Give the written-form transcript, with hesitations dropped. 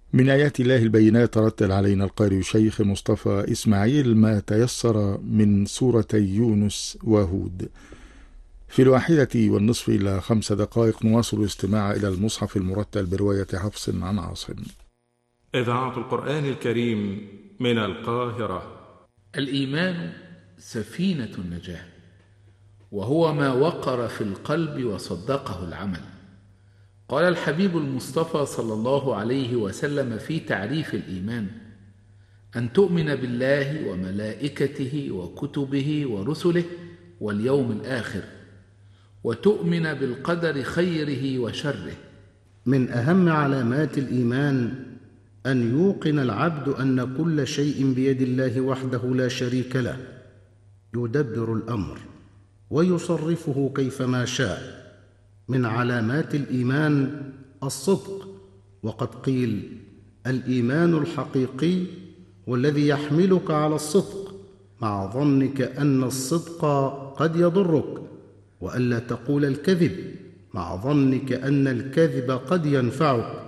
من آيات الله البينات رتل علينا القارئ الشيخ مصطفى إسماعيل ما تيسر من سورتي يونس وهود. في 1:30 إلى 5 دقائق نواصل الاستماع إلى المصحف المرتل برواية حفص عن عاصم. إذاعة القرآن الكريم من القاهرة. الإيمان سفينة النجاة، وهو ما وقر في القلب وصدقه العمل. قال الحبيب المصطفى صلى الله عليه وسلم في تعريف الإيمان: أن تؤمن بالله وملائكته وكتبه ورسله واليوم الآخر، وتؤمن بالقدر خيره وشره. من أهم علامات الإيمان أن يوقن العبد أن كل شيء بيد الله وحده لا شريك له، يدبر الأمر ويصرفه كيفما شاء. من علامات الإيمان الصدق، وقد قيل: الإيمان الحقيقي والذي يحملك على الصدق، مع ظنك أن الصدق قد يضرك، وألا تقول الكذب، مع ظنك أن الكذب قد ينفعك.